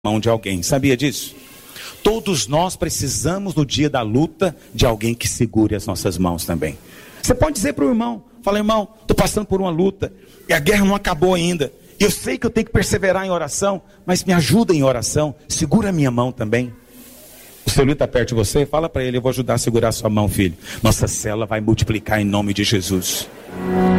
mão de alguém, sabia disso? Todos nós precisamos no dia da luta de alguém que segure as nossas mãos também. Você pode dizer para o irmão, fala: irmão, estou passando por uma luta e a guerra não acabou ainda, eu sei que eu tenho que perseverar em oração, mas me ajuda em oração, segura a minha mão também. O seu líder está perto de você, fala para ele: eu vou ajudar a segurar a sua mão, filho. Nossa célula vai multiplicar em nome de Jesus.